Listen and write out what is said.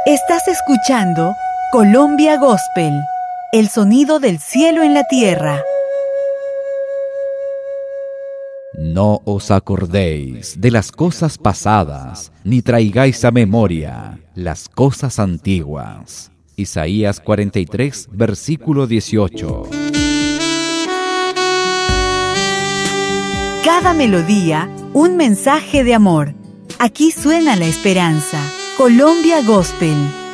Estás escuchando Colombia Gospel, el sonido del cielo en la tierra. No os acordéis de las cosas pasadas, ni traigáis a memoria las cosas antiguas. Isaías 43, versículo 18. Cada melodía, un mensaje de amor. Aquí suena la esperanza. Colombia Gospel.